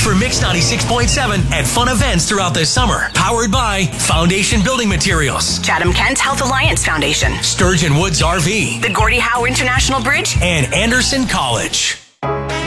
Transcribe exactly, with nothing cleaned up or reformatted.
for Mix ninety-six point seven and fun events throughout the summer. Powered by Foundation Building Materials, Chatham-Kent Health Alliance Foundation, Sturgeon Woods R V, the Gordie Howe International Bridge, and Anderson College.